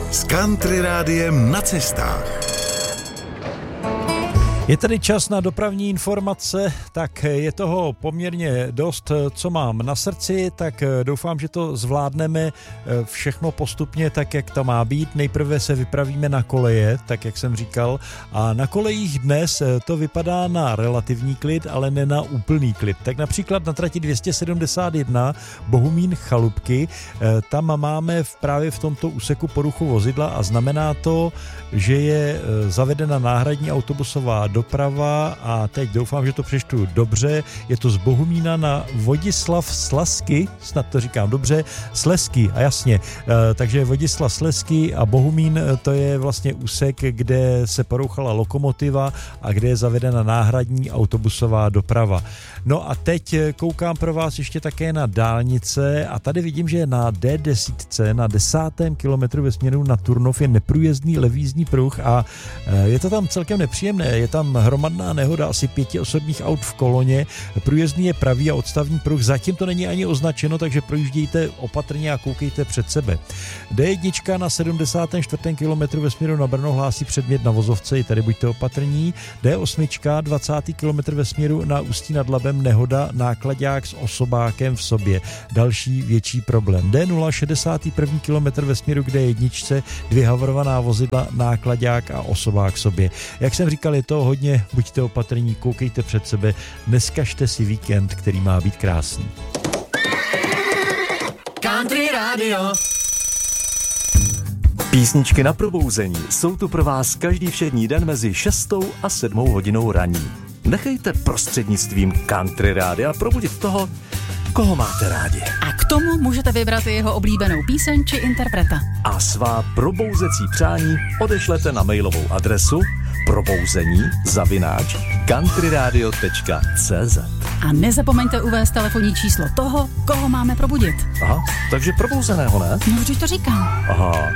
s Country Rádiem na cestách. Je tady čas na dopravní informace, tak je toho poměrně dost, co mám na srdci, tak doufám, že to zvládneme všechno postupně tak, jak to má být. Nejprve se vypravíme na koleje, tak jak jsem říkal, a na kolejích dnes to vypadá na relativní klid, ale ne na úplný klid. Tak například na trati 271 Bohumín-Chalupky, tam máme právě v tomto úseku poruchu vozidla a znamená to, že je zavedena náhradní autobusová doprava a teď doufám, že to přečtu dobře. Je to z Bohumína na Vodislav Slezsky, snad to říkám dobře, Slezsky, a jasně. Takže Vodislav Slezsky a Bohumín, to je vlastně úsek, kde se porouchala lokomotiva a kde je zavedena náhradní autobusová doprava. No a teď koukám pro vás ještě také na dálnice a tady vidím, že na D10, na 10. kilometru ve směru na Turnov je neprůjezdný levý jízdní pruh a je to tam celkem nepříjemné. Je tam hromadná nehoda asi 5 osobních aut v koloně. Průjezdný je pravý a odstavní pruh. Zatím to není ani označeno, takže projíždějte opatrně a koukejte před sebe. D1 na 74. kilometru ve směru na Brno hlásí předmět na vozovce, i tady buďte opatrní. D8 20. kilometr ve směru na Ústí nad Labem nehoda, náklaďák s osobákem v sobě. Další větší problém. D0 61. kilometr ve směru k D1, 2 havarovaná vozidla, náklaďák a osobák v sobě. Jak jsem říkal, je to hodně, buďte opatrní, koukejte před sebe, neskažte si víkend, který má být krásný. Country Radio. Písničky na probouzení jsou tu pro vás každý všední den mezi 6 a 7 hodinou raní. Nechejte prostřednictvím Country Rádia probudit toho, koho máte rádi. A k tomu můžete vybrat jeho oblíbenou píseň či interpreta. A svá probouzecí přání odešlete na mailovou adresu probouzení@countryradio.cz. A nezapomeňte uvést telefonní číslo toho, koho máme probudit. Aha, takže probouzeného, ne? No, vždyť to říkám. Aha,